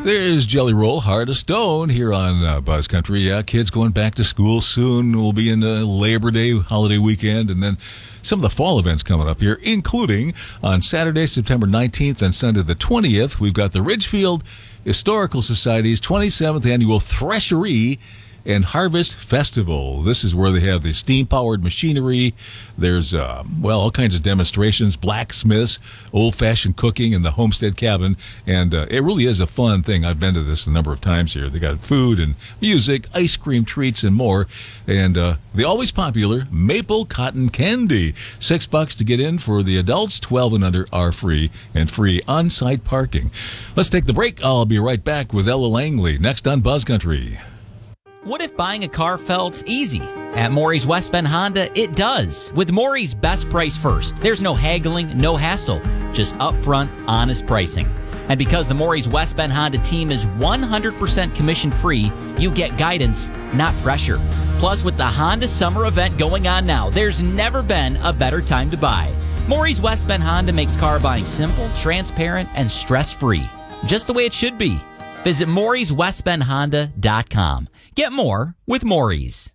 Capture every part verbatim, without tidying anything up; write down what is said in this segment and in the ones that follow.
There's Jelly Roll, Heart of Stone here on uh, Buzz Country. Yeah, kids going back to school soon. We'll be in the Labor Day holiday weekend, and then some of the fall events coming up here, including on Saturday, September nineteenth and Sunday the twentieth, we've got the Ridgefield Historical Society's twenty-seventh Annual Threshery and Harvest Festival. This is where they have the steam-powered machinery. There's, uh, well, all kinds of demonstrations, blacksmiths, old-fashioned cooking in the homestead cabin, and uh, it really is a fun thing. I've been to this a number of times here. They got food and music, ice cream treats, and more, and uh, the always popular maple cotton candy. Six bucks to get in for the adults. Twelve and under are free, and free on-site parking. Let's take the break. I'll be right back with Ella Langley next on Buzz Country. What if buying a car felt easy? At Maury's West Bend Honda, it does. With Maury's Best Price First, there's no haggling, no hassle, just upfront, honest pricing. And because the Maury's West Bend Honda team is one hundred percent commission-free, you get guidance, not pressure. Plus, with the Honda Summer event going on now, there's never been a better time to buy. Maury's West Bend Honda makes car buying simple, transparent, and stress-free. Just the way it should be. Visit Maury's West Bend Honda dot com. Get more with Maury's.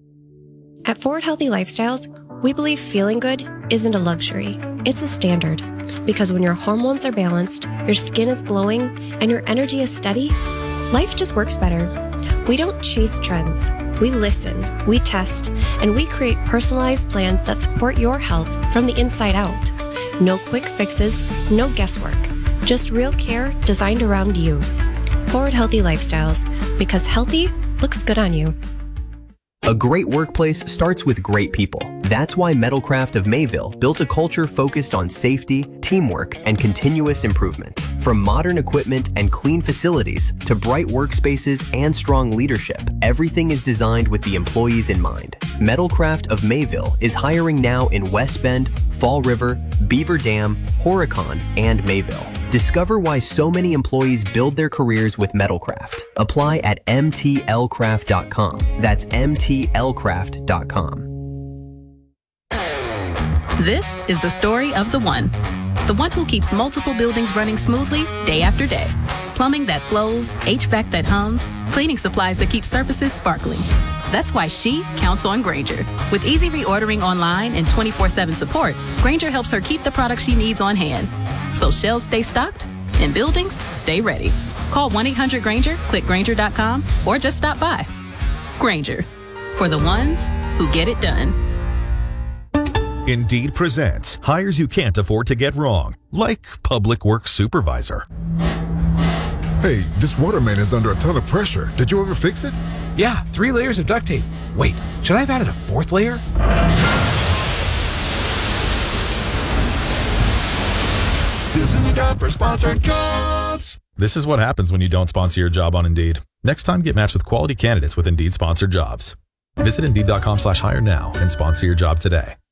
At Forward Healthy Lifestyles, we believe feeling good isn't a luxury, it's a standard. Because when your hormones are balanced, your skin is glowing, and your energy is steady, life just works better. We don't chase trends. We listen, we test, and we create personalized plans that support your health from the inside out. No quick fixes, no guesswork. Just real care designed around you. Forward Healthy Lifestyles, because healthy looks good on you. A great workplace starts with great people. That's why Metalcraft of Mayville built a culture focused on safety, teamwork, and continuous improvement. From modern equipment and clean facilities to bright workspaces and strong leadership, everything is designed with the employees in mind. Metalcraft of Mayville is hiring now in West Bend, Fall River, Beaver Dam, Horicon, and Mayville. Discover why so many employees build their careers with Metalcraft. Apply at M T L craft dot com. That's M T L craft dot com. This is the story of the one. The one who keeps multiple buildings running smoothly day after day. Plumbing that flows, H V A C that hums, cleaning supplies that keep surfaces sparkling. That's why she counts on Grainger. With easy reordering online and twenty-four seven support, Grainger helps her keep the products she needs on hand. So shelves stay stocked and buildings stay ready. Call one eight hundred Grainger, click Grainger dot com, or just stop by. Grainger, for the ones who get it done. Indeed presents hires you can't afford to get wrong, like public works supervisor. Hey, this water main is under a ton of pressure. Did you ever fix it? Yeah, three layers of duct tape. Wait, should I have added a fourth layer? This is a job for Sponsored Jobs. This is what happens when you don't sponsor your job on Indeed. Next time, get matched with quality candidates with Indeed Sponsored Jobs. Visit Indeed dot com slash hire now and sponsor your job today.